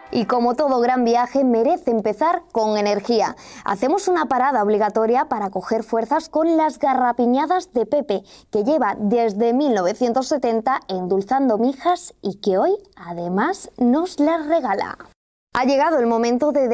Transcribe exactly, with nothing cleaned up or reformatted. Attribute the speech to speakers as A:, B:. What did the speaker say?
A: Y como todo gran viaje, merece empezar con energía. Hacemos una parada obligatoria para coger fuerzas con las garrapiñadas de Pepe, que lleva desde mil novecientos setenta endulzando mijas y que hoy, además, nos las regala. Ha llegado el momento de